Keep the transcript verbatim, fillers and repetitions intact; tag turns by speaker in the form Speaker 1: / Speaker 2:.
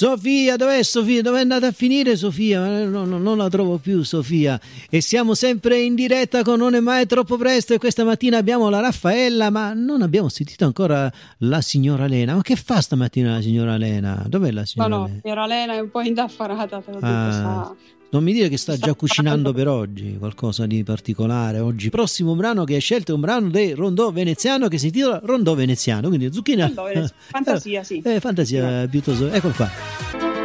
Speaker 1: Sofia, dov'è Sofia? Dove è andata a finire Sofia? No, no, non la trovo più Sofia. E siamo sempre in diretta con Non è mai troppo presto e questa mattina abbiamo la Raffaella, ma non abbiamo sentito ancora la signora Lena. Ma che fa stamattina la signora Lena? Dov'è la signora
Speaker 2: no, no,
Speaker 1: Lena?
Speaker 2: Signora Lena è un po' indaffarata, te l'ho detto,
Speaker 1: Ah,
Speaker 2: sta...
Speaker 1: non mi dire che sta
Speaker 2: sta
Speaker 1: già cucinando
Speaker 2: preparando.
Speaker 1: per oggi qualcosa di particolare. Oggi il prossimo brano che hai scelto è un brano dei Rondò Veneziano che si intitola Rondò Veneziano, quindi zucchina
Speaker 2: Allora, fantasia, sì.
Speaker 1: eh, fantasia piuttosto. Eccolo qua.